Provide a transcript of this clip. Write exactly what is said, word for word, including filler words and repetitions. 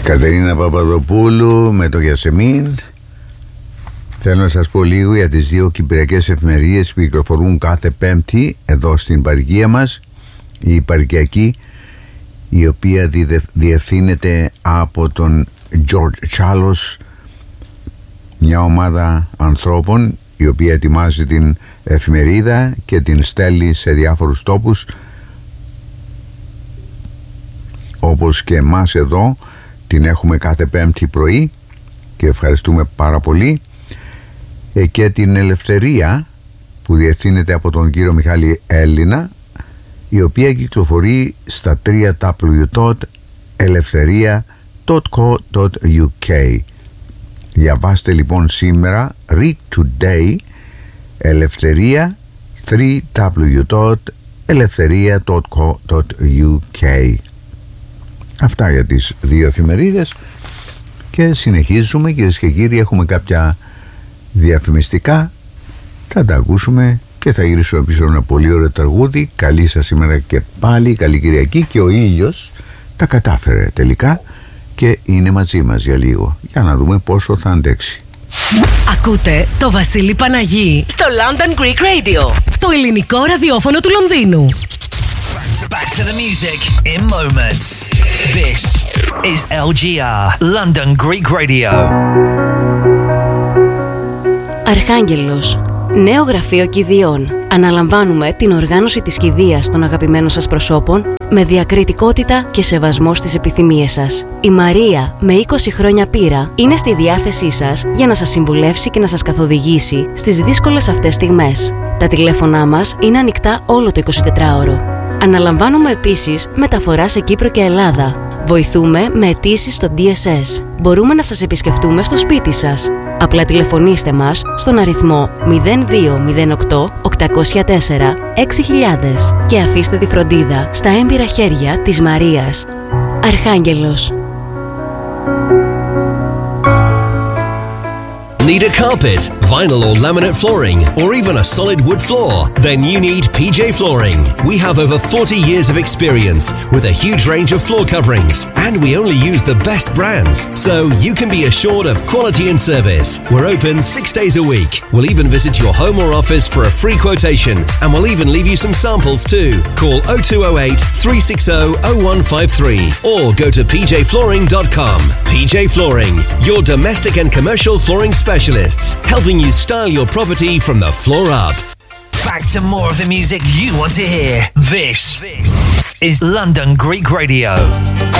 Κατερίνα Παπαδοπούλου με το Γιασεμίν. Θέλω να σας πω λίγο για τις δύο κυπριακές εφημερίδες που κυκλοφορούν κάθε Πέμπτη εδώ στην παροικία μας. Η Παροικιακή, η οποία διευθύνεται από τον George Chalos, μια ομάδα ανθρώπων η οποία ετοιμάζει την εφημερίδα και την στέλνει σε διάφορους τόπους, όπως και εμάς εδώ την έχουμε κάθε Πέμπτη πρωί και ευχαριστούμε πάρα πολύ. Ε, και την Ελευθερία που διευθύνεται από τον κύριο Μιχάλη Έλληνα, η οποία κυκλοφορεί στα double-u double-u double-u τελεία ελευθερία τελεία κο τελεία γιου κέι. Διαβάστε λοιπόν σήμερα, read today, Ελευθερία, double-u double-u double-u τελεία ελευθερία τελεία κο τελεία γιου κέι. Αυτά για τις δύο εφημερίδες και συνεχίζουμε, κυρίες και κύριοι. Έχουμε κάποια διαφημιστικά, θα τα ακούσουμε και θα γυρίσω πίσω ένα πολύ ωραίο τραγούδι. Καλή σας σήμερα και πάλι, καλή Κυριακή. Και ο ήλιος τα κατάφερε τελικά και είναι μαζί μας για λίγο, για να δούμε πόσο θα αντέξει. Ακούτε το Βασίλη Παναγί στο London Greek Radio, το ελληνικό ραδιόφωνο του Λονδίνου. Back to the music in moments. This is ελ τζι αρ, London Greek Radio. Αρχάγγελος. Νέο γραφείο κηδειών. Αναλαμβάνουμε την οργάνωση της κηδείας των αγαπημένων σας προσώπων με διακριτικότητα και σεβασμό στις επιθυμίες σας. Η Μαρία, με είκοσι χρόνια πείρα, είναι στη διάθεσή σας για να σας συμβουλεύσει και να σας καθοδηγήσει στις δύσκολες αυτές στιγμές. Τα τηλέφωνά μας είναι ανοιχτά όλο το εικοσιτετράωρο. Αναλαμβάνουμε επίσης μεταφορά σε Κύπρο και Ελλάδα. Βοηθούμε με αιτήσεις στο ντι ες ες. Μπορούμε να σας επισκεφτούμε στο σπίτι σας. Απλά τηλεφωνήστε μας στον αριθμό μηδέν δύο μηδέν οκτώ οκτακόσια τέσσερα έξι χιλιάδες και αφήστε τη φροντίδα στα έμπειρα χέρια της Μαρίας. Αρχάγγελος. Need a carpet, vinyl or laminate flooring, or even a solid wood floor? Then you need P J Flooring. We have over forty years of experience with a huge range of floor coverings, and we only use the best brands, so you can be assured of quality and service. We're open six days a week. We'll even visit your home or office for a free quotation, and we'll even leave you some samples too. Call oh two oh eight, three six oh, oh one five three or go to p j flooring dot com. P J Flooring, your domestic and commercial flooring specialist. Specialists, helping you style your property from the floor up. Back to more of the music you want to hear. This is London Greek Radio.